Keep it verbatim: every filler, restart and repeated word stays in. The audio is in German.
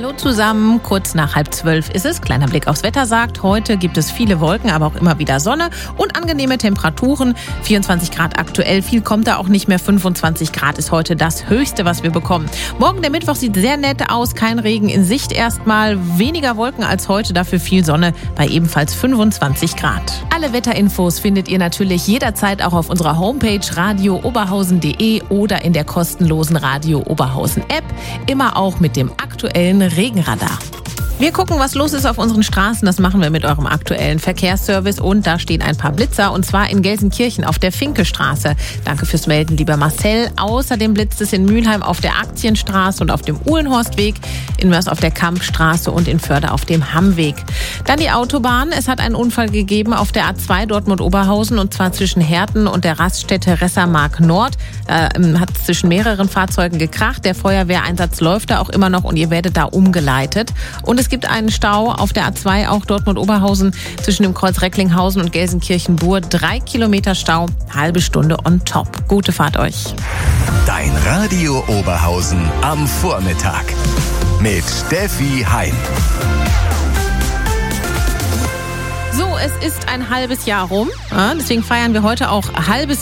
Hallo zusammen, kurz nach halb zwölf ist es. Kleiner Blick aufs Wetter sagt, heute gibt es viele Wolken, aber auch immer wieder Sonne und angenehme Temperaturen. vierundzwanzig Grad aktuell, viel kommt da auch nicht mehr. fünfundzwanzig Grad ist heute das Höchste, was wir bekommen. Morgen der Mittwoch sieht sehr nett aus, kein Regen in Sicht erstmal. Weniger Wolken als heute, dafür viel Sonne bei ebenfalls fünfundzwanzig Grad. Alle Wetterinfos findet ihr natürlich jederzeit auch auf unserer Homepage radio oberhausen punkt de oder in der kostenlosen Radio Oberhausen App. Immer auch mit dem aktuellen Regenradar. Wir gucken, was los ist auf unseren Straßen. Das machen wir mit eurem aktuellen Verkehrsservice. Und da stehen ein paar Blitzer, und zwar in Gelsenkirchen auf der Finkestraße. Danke fürs Melden, lieber Marcel. Außerdem blitzt es in Mülheim auf der Aktienstraße und auf dem Uhlenhorstweg, in Mörs auf der Kampstraße und in Förde auf dem Hammweg. Dann die Autobahn. Es hat einen Unfall gegeben auf der A zwei Dortmund-Oberhausen, und zwar zwischen Herten und der Raststätte Ressermark Nord. Da ähm, hat es zwischen mehreren Fahrzeugen gekracht. Der Feuerwehreinsatz läuft da auch immer noch und ihr werdet da umgeleitet. Und es gibt einen Stau auf der A zwei, auch Dortmund-Oberhausen, zwischen dem Kreuz Recklinghausen und Gelsenkirchen-Bur. Drei Kilometer Stau, halbe Stunde on top. Gute Fahrt euch. Dein Radio Oberhausen am Vormittag mit Steffi Heim. So, es ist ein halbes Jahr rum. Ja, deswegen feiern wir heute auch halbes